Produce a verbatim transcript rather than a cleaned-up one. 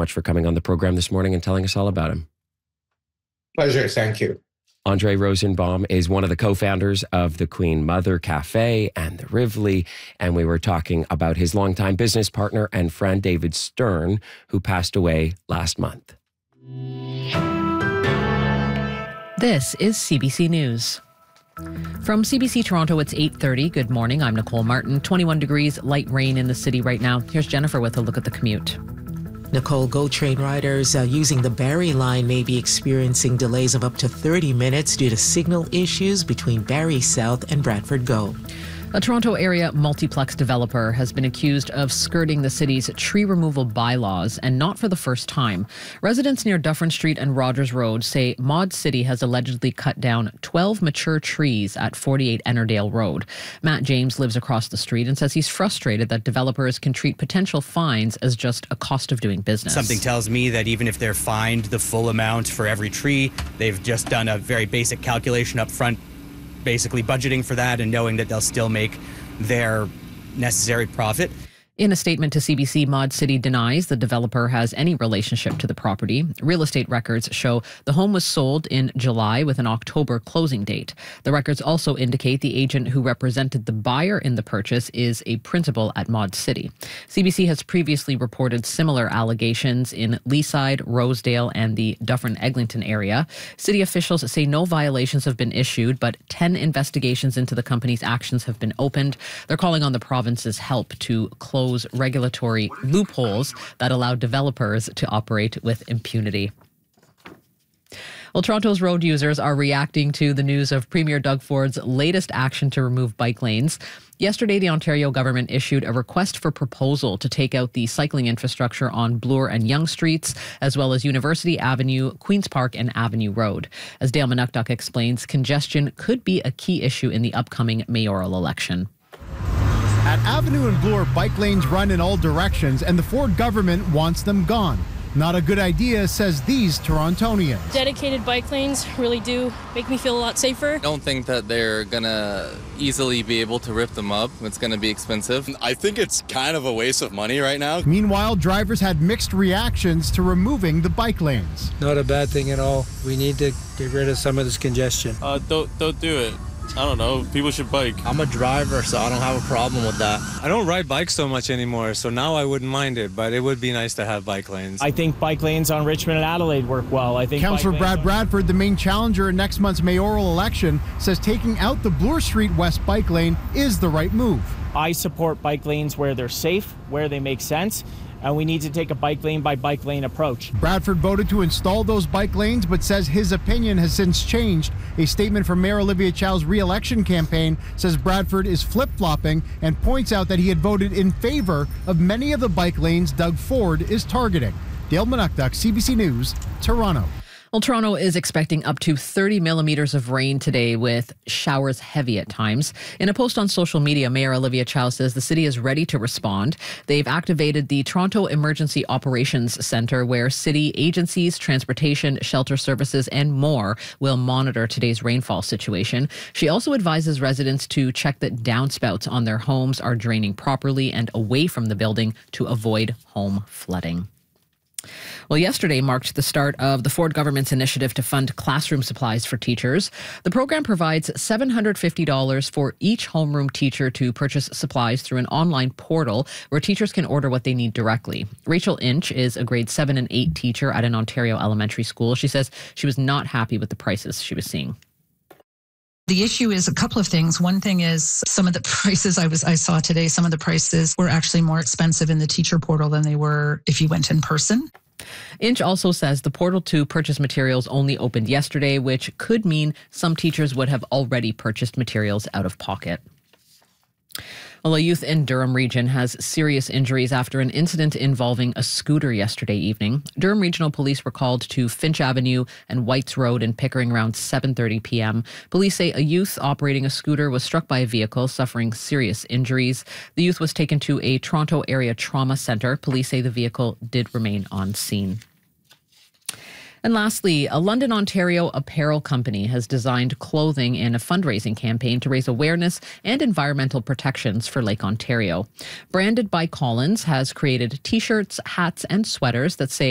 much for coming on the program this morning and telling us all about him. Pleasure. Thank you. Andre Rosenbaum is one of the co-founders of the Queen Mother Cafe and the Rivoli, and we were talking about his longtime business partner and friend, David Stern, who passed away last month. This is C B C News. From C B C Toronto, it's eight thirty. Good morning. I'm Nicole Martin. twenty-one degrees, light rain in the city right now. Here's Jennifer with a look at the commute. Nicole, GO train riders uh, using the Barrie line may be experiencing delays of up to thirty minutes due to signal issues between Barrie South and Bradford GO. A Toronto area multiplex developer has been accused of skirting the city's tree removal bylaws, and not for the first time. Residents near Dufferin Street and Rogers Road say Mod City has allegedly cut down twelve mature trees at forty-eight Ennerdale Road. Matt James lives across the street and says he's frustrated that developers can treat potential fines as just a cost of doing business. Something tells me that even if they're fined the full amount for every tree, they've just done a very basic calculation up front, basically budgeting for that and knowing that they'll still make their necessary profit. In a statement to C B C, Mod City denies the developer has any relationship to the property. Real estate records show the home was sold in July with an October closing date. The records also indicate the agent who represented the buyer in the purchase is a principal at Mod City. C B C has previously reported similar allegations in Leaside, Rosedale, and the Dufferin-Eglinton area. City officials say no violations have been issued, but ten investigations into the company's actions have been opened. They're calling on the province's help to close regulatory loopholes that allow developers to operate with impunity. Well, Toronto's road users are reacting to the news of Premier Doug Ford's latest action to remove bike lanes. Yesterday, the Ontario government issued a request for proposal to take out the cycling infrastructure on Bloor and Yonge Streets, as well as University Avenue, Queen's Park, and Avenue Road. As Dale Manukduk explains, congestion could be a key issue in the upcoming mayoral election. At Avenue and Bloor, bike lanes run in all directions, and the Ford government wants them gone. Not a good idea, says these Torontonians. Dedicated bike lanes really do make me feel a lot safer. I don't think that they're going to easily be able to rip them up. It's going to be expensive. I think it's kind of a waste of money right now. Meanwhile, drivers had mixed reactions to removing the bike lanes. Not a bad thing at all. We need to get rid of some of this congestion. Uh, don't, don't do it. I don't know. People should bike. I'm a driver, so I don't have a problem with that. I don't ride bikes so much anymore, so now I wouldn't mind it, but it would be nice to have bike lanes. I think bike lanes on Richmond and Adelaide work well. I think Councillor Brad on- Bradford, the main challenger in next month's mayoral election, says taking out the Bloor Street West bike lane is the right move. I support bike lanes where they're safe, where they make sense, and we need to take a bike lane by bike lane approach. Bradford voted to install those bike lanes, but says his opinion has since changed. A statement from Mayor Olivia Chow's re-election campaign says Bradford is flip-flopping and points out that he had voted in favor of many of the bike lanes Doug Ford is targeting. Dale Manukduk, C B C News, Toronto. Well, Toronto is expecting up to thirty millimeters of rain today, with showers heavy at times. In a post on social media, Mayor Olivia Chow says the city is ready to respond. They've activated the Toronto Emergency Operations Centre, where city agencies, transportation, shelter services, and more will monitor today's rainfall situation. She also advises residents to check that downspouts on their homes are draining properly and away from the building to avoid home flooding. Well, yesterday marked the start of the Ford government's initiative to fund classroom supplies for teachers. The program provides seven hundred fifty dollars for each homeroom teacher to purchase supplies through an online portal where teachers can order what they need directly. Rachel Inch is a grade seven and eight teacher at an Ontario elementary school. She says she was not happy with the prices she was seeing. The issue is a couple of things. One thing is some of the prices I was I saw today, some of the prices were actually more expensive in the teacher portal than they were if you went in person. Inch also says the portal to purchase materials only opened yesterday, which could mean some teachers would have already purchased materials out of pocket. Well, a youth in Durham Region has serious injuries after an incident involving a scooter yesterday evening. Durham Regional Police were called to Finch Avenue and Whites Road in Pickering around seven thirty p.m. Police say a youth operating a scooter was struck by a vehicle, suffering serious injuries. The youth was taken to a Toronto area trauma centre. Police say the vehicle did remain on scene. And lastly, a London, Ontario apparel company has designed clothing in a fundraising campaign to raise awareness and environmental protections for Lake Ontario. Branded by Collins has created T-shirts, hats, and sweaters that say